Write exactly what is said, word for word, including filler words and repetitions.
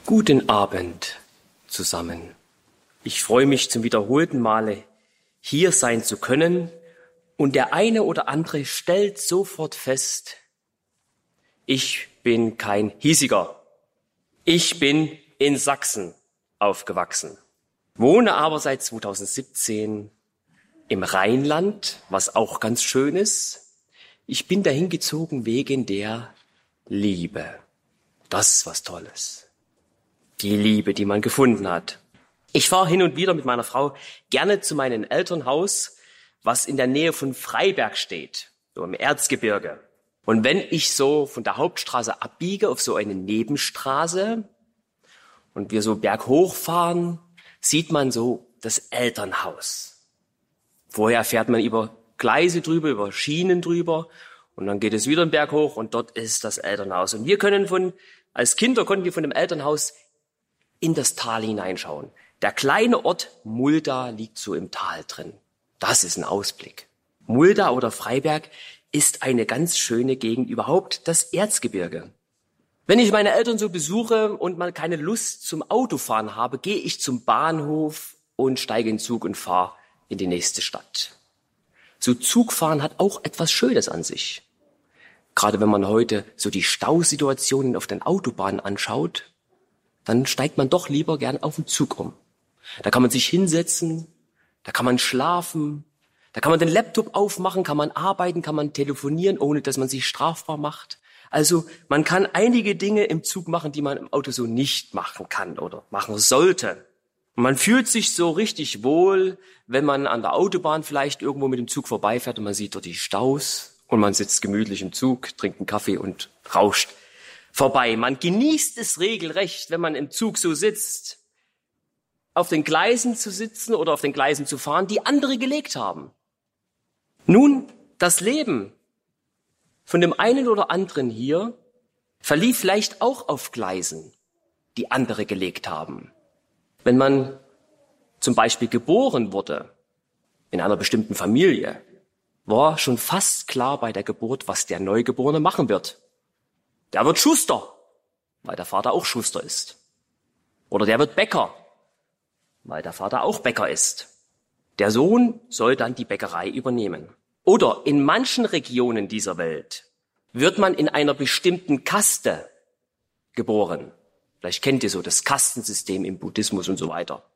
Guten Abend zusammen. Ich freue mich zum wiederholten Male, hier sein zu können. Und der eine oder andere stellt sofort fest, ich bin kein Hiesiger. Ich bin in Sachsen aufgewachsen, wohne aber seit zweitausendsiebzehn im Rheinland, was auch ganz schön ist. Ich bin dahin gezogen wegen der Liebe. Das ist was Tolles. Die Liebe, die man gefunden hat. Ich fahre hin und wieder mit meiner Frau gerne zu meinem Elternhaus, was in der Nähe von Freiberg steht, so im Erzgebirge. Und wenn ich so von der Hauptstraße abbiege auf so eine Nebenstraße und wir so berghoch fahren, sieht man so das Elternhaus. Vorher fährt man über Gleise drüber, über Schienen drüber und dann geht es wieder einen Berg hoch und dort ist das Elternhaus. Und wir können von, als Kinder konnten wir von dem Elternhaus in das Tal hineinschauen. Der kleine Ort Mulda liegt so im Tal drin. Das ist ein Ausblick. Mulda oder Freiberg ist eine ganz schöne Gegend, überhaupt das Erzgebirge. Wenn ich meine Eltern so besuche und mal keine Lust zum Autofahren habe, gehe ich zum Bahnhof und steige in den Zug und fahre in die nächste Stadt. So Zugfahren hat auch etwas Schönes an sich. Gerade wenn man heute so die Stausituationen auf den Autobahnen anschaut, dann steigt man doch lieber gern auf den Zug um. Da kann man sich hinsetzen, da kann man schlafen, da kann man den Laptop aufmachen, kann man arbeiten, kann man telefonieren, ohne dass man sich strafbar macht. Also man kann einige Dinge im Zug machen, die man im Auto so nicht machen kann oder machen sollte. Und man fühlt sich so richtig wohl, wenn man an der Autobahn vielleicht irgendwo mit dem Zug vorbeifährt und man sieht dort die Staus und man sitzt gemütlich im Zug, trinkt einen Kaffee und rauscht vorbei. Man genießt es regelrecht, wenn man im Zug so sitzt, auf den Gleisen zu sitzen oder auf den Gleisen zu fahren, die andere gelegt haben. Nun, das Leben von dem einen oder anderen hier verlief vielleicht auch auf Gleisen, die andere gelegt haben. Wenn man zum Beispiel geboren wurde in einer bestimmten Familie, war schon fast klar bei der Geburt, was der Neugeborene machen wird. Der wird Schuster, weil der Vater auch Schuster ist. Oder der wird Bäcker, weil der Vater auch Bäcker ist. Der Sohn soll dann die Bäckerei übernehmen. Oder in manchen Regionen dieser Welt wird man in einer bestimmten Kaste geboren. Vielleicht kennt ihr so das Kastensystem im Buddhismus und so weiter.